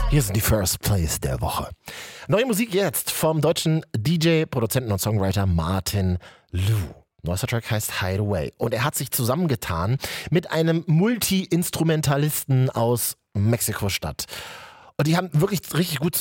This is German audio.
Hier sind die First Place der Woche. Neue Musik jetzt vom deutschen DJ, Produzenten und Songwriter Martin Lu. Neuester Track heißt Hideaway und er hat sich zusammengetan mit einem Multi-Instrumentalisten aus Mexiko-Stadt. Und die haben wirklich richtig gut